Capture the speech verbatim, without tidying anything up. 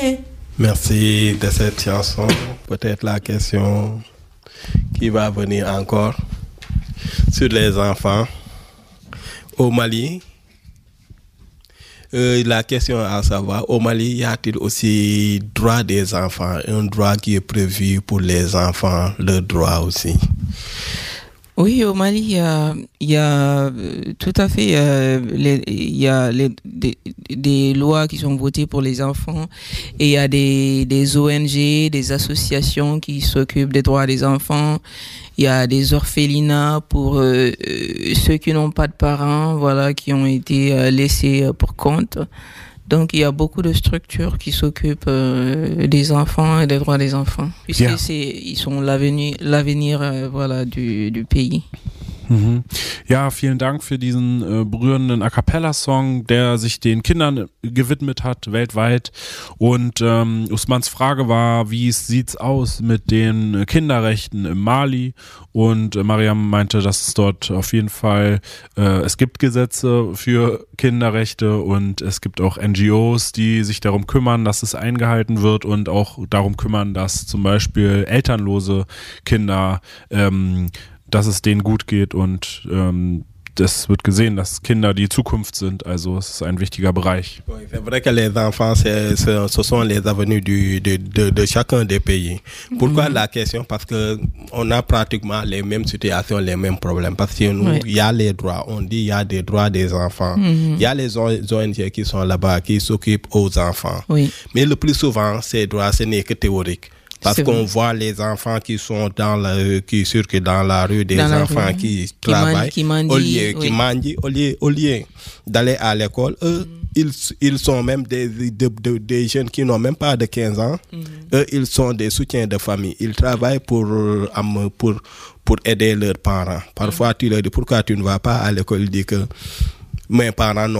bien. Merci de cette chanson. Peut-être la question qui va venir encore sur les enfants au Mali. Euh, la question à savoir, au Mali, y a-t-il aussi droit des enfants, un droit qui est prévu pour les enfants, le droit aussi? Oui, au Mali, il y a, il y a tout à fait, euh, les, il y a les, des, des lois qui sont votées pour les enfants et il y a des, des O N G, des associations qui s'occupent des droits des enfants. Il y a des orphelinats pour euh, ceux qui n'ont pas de parents, voilà, qui ont été euh, laissés pour compte. Donc, il y a beaucoup de structures qui s'occupent euh, des enfants et des droits des enfants. Puisque yeah. c'est, ils sont l'avenir, l'avenir euh, voilà, du, du pays. Mhm. Ja, vielen Dank für diesen äh, berührenden A-Cappella-Song, der sich den Kindern gewidmet hat, weltweit. Und ähm, Usmans Frage war, wie sieht's aus mit den Kinderrechten im Mali? Und äh, Mariam meinte, dass es dort auf jeden Fall, äh, es gibt Gesetze für Kinderrechte und es gibt auch N G Os, die sich darum kümmern, dass es eingehalten wird und auch darum kümmern, dass zum Beispiel elternlose Kinder ähm, dass es denen gut geht und ähm, das wird gesehen, dass Kinder die Zukunft sind, also es ist ein wichtiger Bereich. Oui, c'est vrai que les enfants, c'est, c'est, ce sont les avenirs du, de, de, de chacun des pays. Pourquoi mm-hmm. la question? Parce que on a pratiquement les mêmes situations, les mêmes problèmes. Parce que nous, il oui. y a les droits, on dit il y a des droits des enfants. Il mm-hmm. y a les O N G qui sont là-bas, qui s'occupent aux enfants. Oui. Mais le plus souvent, ces droits, ce n'est que théorique. Parce c'est qu'on vrai. Voit les enfants qui sont dans la rue, qui circulent dans la rue, des dans enfants rue. Qui, qui travaillent, qui mangent, au lieu, oui. qui mangent, au lieu, au lieu d'aller à l'école, eux, mm. ils, ils sont même des, des, des, des jeunes qui n'ont même pas de quinze ans. Mm. Eux, ils sont des soutiens de famille. Ils travaillent pour, pour, pour aider leurs parents. Parfois, mm. tu leur dis, pourquoi tu ne vas pas à l'école? Ils disent que mes parents n'ont